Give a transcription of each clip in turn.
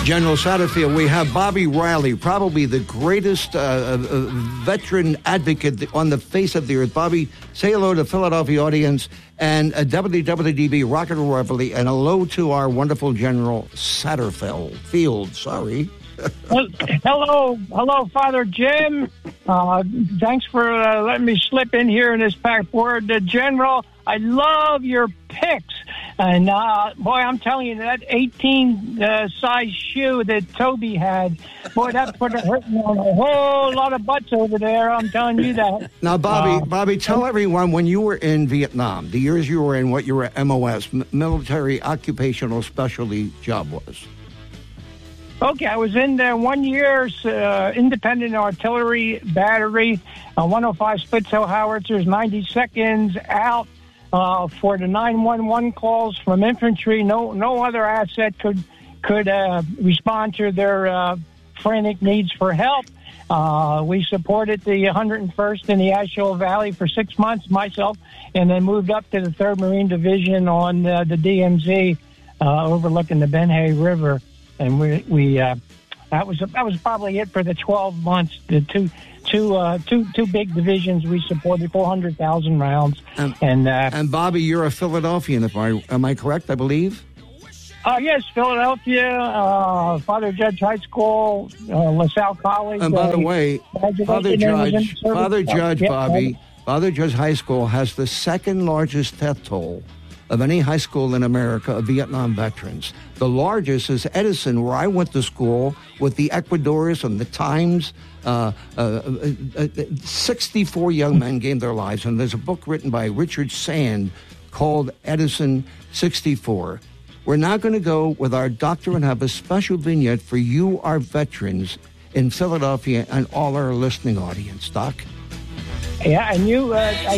General Satterfield, we have Bobby Riley, probably the greatest veteran advocate on the face of the earth. Bobby, say hello to the Philadelphia audience and WWDB Rocket Reveille, and hello to our wonderful General Satterfield. Hello, Father Jim. Thanks for letting me slip in here in this packed word. General, I love your picks. And, boy, I'm telling you, that 18 size shoe that Toby had, boy, that put a hurting on a whole lot of butts over there. I'm telling you that. Now, Bobby, tell everyone when you were in Vietnam, the years you were in, what your MOS, military occupational specialty job was. Okay, I was in there 1 year, independent artillery battery, 105 Spitzel howitzers, 90 seconds out for the 911 calls from infantry. No other asset could respond to their frantic needs for help. We supported the 101st in the Asheville Valley for 6 months, myself, and then moved up to the 3rd Marine Division on the DMZ overlooking the Ben-Hay River. And we that was probably it for the 12 months. The two big divisions we supported, 400,000 rounds. And Bobby, you're a Philadelphian, am I correct? I believe. Yes, Philadelphia, Father Judge High School, LaSalle College. And by the way, Father Judge High School has the second largest death toll of any high school in America of Vietnam veterans. The largest is Edison, where I went to school with the Ecuadors and the Times. 64 young men gave their lives, and there's a book written by Richard Sand called Edison 64. We're now going to go with our doctor and have a special vignette for you, our veterans in Philadelphia, and all our listening audience. Doc? Yeah, and you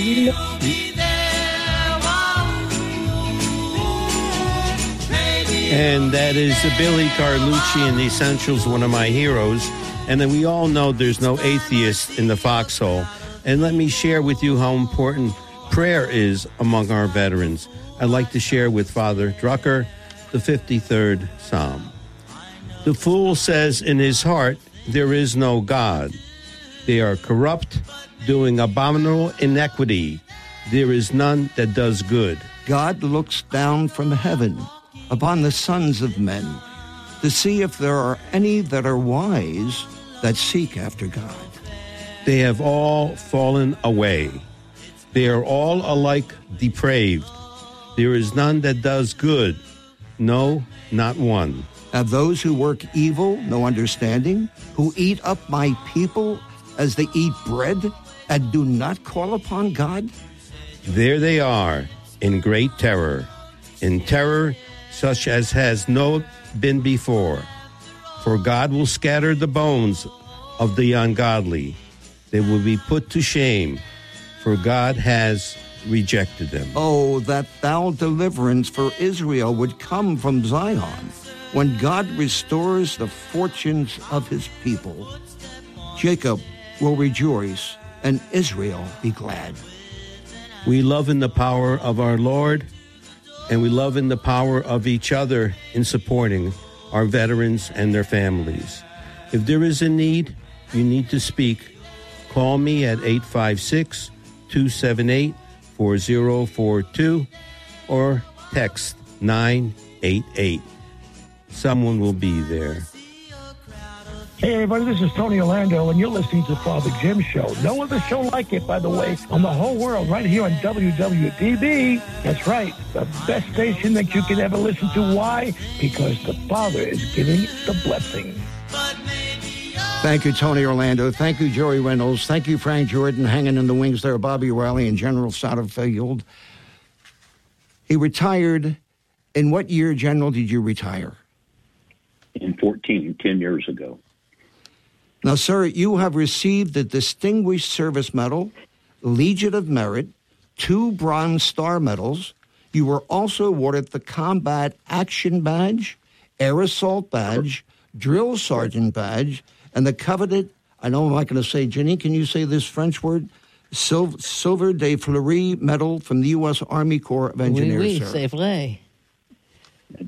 And that is Billy Carlucci in The Essentials, one of my heroes. And then we all know there's no atheist in the foxhole. And let me share with you how important prayer is among our veterans. I'd like to share with Father Drucker the 53rd Psalm. The fool says in his heart, there is no God. They are corrupt, doing abominable iniquity. There is none that does good. God looks down from heaven upon the sons of men to see if there are any that are wise that seek after God. They have all fallen away. They are all alike depraved. There is none that does good, no, not one. Have those who work evil no understanding, who eat up my people as they eat bread and do not call upon God? There they are, in great terror, in terror such as has no been before. For God will scatter the bones of the ungodly. They will be put to shame, for God has rejected them. Oh, that thou deliverance for Israel would come from Zion, when God restores the fortunes of his people. Jacob will rejoice, and Israel be glad. We love in the power of our Lord, and we love in the power of each other in supporting our veterans and their families. If there is a need, you need to speak. Call me at 856-278-4042 or text 988. Someone will be there. Hey, everybody, this is Tony Orlando, and you're listening to Father Jim Show. No other show like it, by the way, on the whole world, right here on WWDB. That's right, the best station that you can ever listen to. Why? Because the Father is giving the blessing. Thank you, Tony Orlando. Thank you, Joey Reynolds. Thank you, Frank Jordan, hanging in the wings there, Bobby Riley and General Satterfield. He retired. In what year, General, did you retire? In 10 years ago. Now, sir, you have received the Distinguished Service Medal, Legion of Merit, 2 Bronze Star Medals. You were also awarded the Combat Action Badge, Air Assault Badge, Drill Sergeant Badge, and the coveted, I know I'm not going to say, Jenny, can you say this French word? Silver de Fleury Medal from the U.S. Army Corps of Engineers, oui, sir. c'est vrai.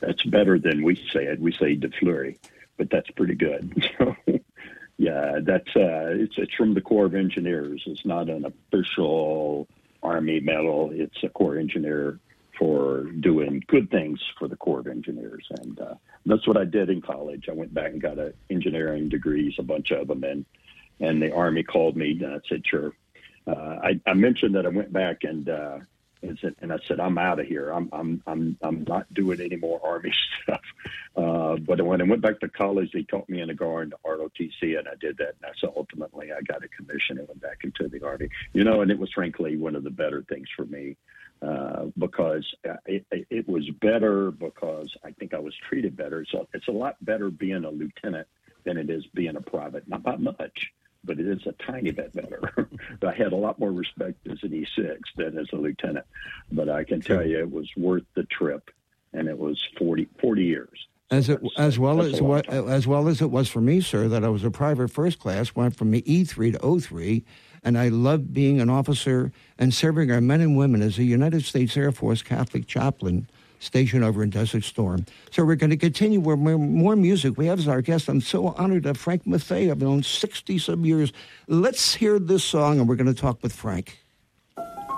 That's better than we say it. We say de fleury, but that's pretty good. So, yeah, that's it's from the Corps of Engineers. It's not an official Army medal. It's a Corps engineer for doing good things for the Corps of Engineers, and that's what I did in college. I went back and got engineering degrees, a bunch of them, and the Army called me, and I said, sure. I mentioned that I went back and I said, I'm out of here. I'm not doing any more Army stuff. But when I went back to college, they taught me in the Guard to ROTC, and I did that. And so ultimately, I got a commission and went back into the Army. And it was frankly one of the better things for me because it was better because I think I was treated better. So it's a lot better being a lieutenant than it is being a private. Not by much, but it is a tiny bit better. I had a lot more respect as an E6 than as a lieutenant. But I can tell you it was worth the trip, and it was 40 years. As well as it was for me, sir, that I was a private first class, went from E3 to O3, and I loved being an officer and serving our men and women as a United States Air Force Catholic chaplain stationed over in Desert Storm. So we're going to continue with more music. We have as our guest, I'm so honored to have Frank Mathey. I've known 60-some years. Let's hear this song, and we're going to talk with Frank.